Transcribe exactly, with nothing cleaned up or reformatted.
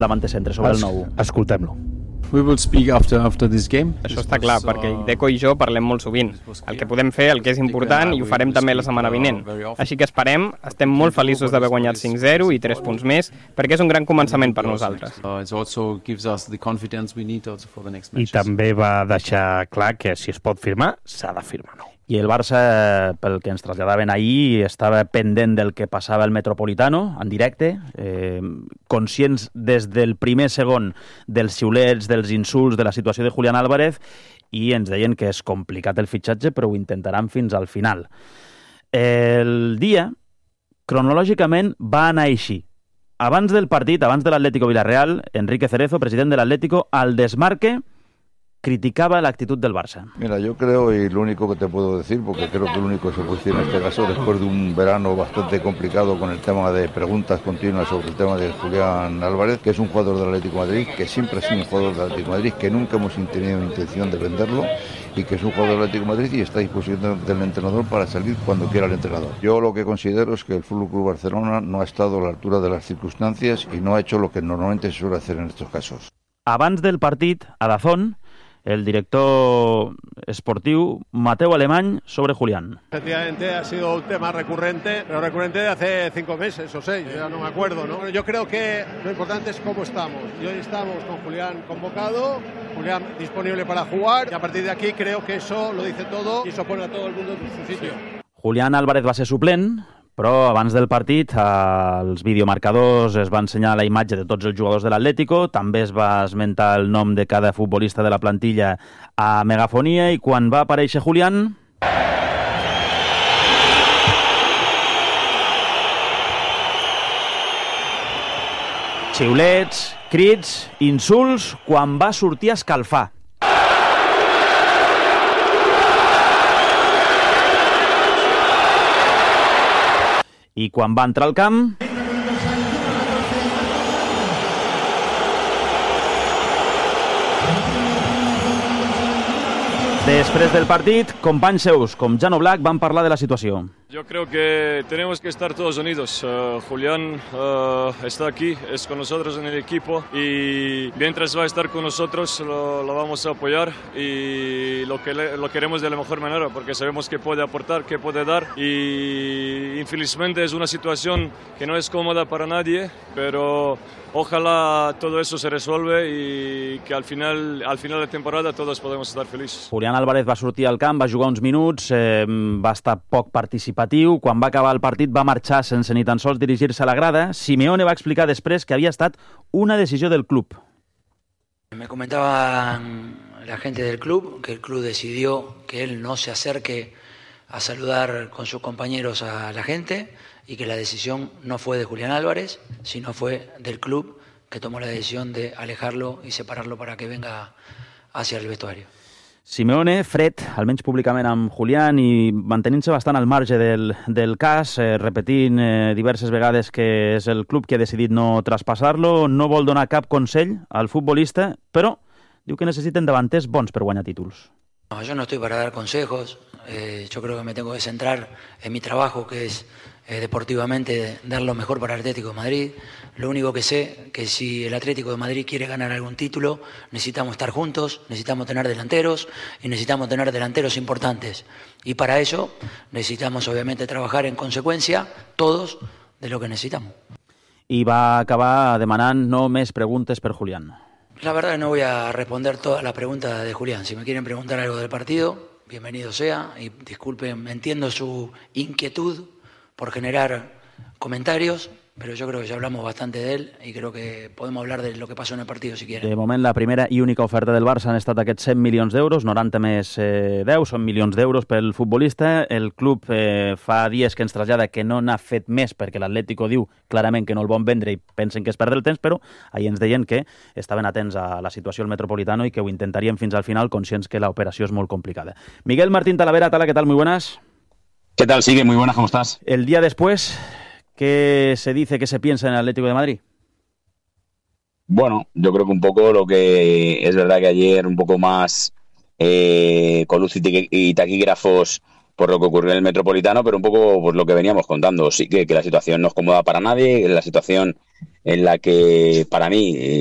Davant centre sobre el nou. Escoltem-lo. We will speak after, after this game. Això està clar, perquè Deco i jo parlem molt sovint. El que podem fer, el que és important, i ho farem també la setmana vinent. Així que esperem, estem molt feliços d'haver guanyat cinc zero i tres punts més, perquè és un gran començament per nosaltres. I també va deixar clar que si es pot firmar, s'ha de firmar, no? I el Barça, pel que ens traslladaven ahir, estava pendent del que passava al Metropolitano, en directe, eh, conscients des del primer segon dels xiulets, dels insults, de la situació de Julián Álvarez, i ens deien que és complicat el fitxatge, però ho intentaran fins al final. El dia, cronològicament, va anar així. Abans del partit, abans de l'Atlético Villarreal, Enrique Cerezo, president de l'Atlético, al desmarque, criticaba la actitud del Barça. Mira, yo creo, y lo único que te puedo decir, porque creo que lo único que se puede decir en este caso, después de un verano bastante complicado con el tema de preguntas continuas sobre el tema de Julián Álvarez, que es un jugador del Atlético de Madrid, que siempre ha sido un jugador del Atlético de Madrid, que nunca hemos tenido intención de venderlo, y que es un jugador del Atlético de Madrid y está a disposición del entrenador para salir cuando quiera el entrenador. Yo lo que considero es que el F C Barcelona no ha estado a la altura de las circunstancias y no ha hecho lo que normalmente se suele hacer en estos casos. Abans del partit, a Dazón, el director esportiu Mateu Alemany sobre Julián. Efectivamente ha sido un tema recurrente, pero recurrente de hace cinco meses o seis, ya no me acuerdo, ¿no? Yo creo que lo importante es cómo estamos. Y hoy estamos con Julián convocado, Julián disponible para jugar, y a partir de aquí creo que eso lo dice todo y eso pone a todo el mundo en su sitio. Julián Álvarez va ser suplent, però abans del partit als videomarcadors es va ensenyar la imatge de tots els jugadors de l'Atlético, també es va esmentar el nom de cada futbolista de la plantilla a megafonia, i quan va aparèixer Julián... xiulets, crits, insults, quan va sortir a escalfar. I quan va entrar al camp... Després del partit, companys seus, com Jano Black, van parlar de la situació. Yo creo que tenemos que estar todos unidos. Uh, Julián uh, está aquí, es con nosotros en el equipo y mientras va a estar con nosotros lo, lo vamos a apoyar y lo, que le, lo queremos de la mejor manera porque sabemos que puede aportar, que puede dar y infelizmente es una situación que no es cómoda para nadie, pero ojalá todo eso se resuelve y que al final, al final de temporada todos podemos estar felices. Julián Álvarez va sortir al camp, va jugar uns minuts, eh, va estar poc participatiu. Quan va acabar el partit va marxar sense ni tan sols dirigir-se a la grada. Simeone va explicar després que havia estat una decisió del club. Me comentaban la gente del club que el club decidió que él no se acerque a saludar con sus compañeros a la gente y que la decisión no fue de Julián Álvarez, sino fue del club que tomó la decisión de alejarlo y separarlo para que venga hacia el vestuario. Simeone, fred, almenys públicament amb Julián, i mantenint-se bastant al marge del, del cas, eh, repetint eh, diverses vegades que és el club que ha decidit no traspassar-lo, no vol donar cap consell al futbolista, però diu que necessiten davanters bons per guanyar títols. No, yo no estoy para dar consejos, eh, yo creo que me tengo que centrar en mi trabajo, que es eh, deportivamente dar lo mejor para el Atlético de Madrid. Lo único que sé que si el Atlético de Madrid quiere ganar algún título, necesitamos estar juntos, necesitamos tener delanteros y necesitamos tener delanteros importantes. Y para eso necesitamos obviamente trabajar en consecuencia todos de lo que necesitamos. I va acabar demanant no més preguntes per Julián. La verdad no voy a responder todas las preguntas de Julián. Si me quieren preguntar algo del partido, bienvenido sea. Y disculpen, entiendo su inquietud por generar comentarios, pero yo creo que ya hablamos bastante de él y creo que podemos hablar de lo que pasó en el partido si quieren. De moment, la primera i única oferta del Barça han estat aquests cent milions d'euros, noranta més eh, deu, són milions d'euros pel futbolista. El club eh, fa dies que ens trasllada que no n'ha fet més perquè l'Atlético diu clarament que no el vol vendre i pensen que és perdre el temps, però ahir ens deien que estaven atents a la situació al Metropolitano i que ho intentarien fins al final, conscients que l'operació és molt complicada. Miguel Martín Talavera, Tala, ¿qué tal? Muy buenas. ¿Qué tal? Sigue, muy buenas, ¿cómo estás? El día después, ¿qué se dice, qué se piensa en el Atlético de Madrid? Bueno, yo creo que un poco lo que es verdad que ayer un poco más eh, con luz y taquígrafos por lo que ocurrió en el Metropolitano, pero un poco pues lo que veníamos contando. Sí que, que la situación no es cómoda para nadie, la situación en la que para mí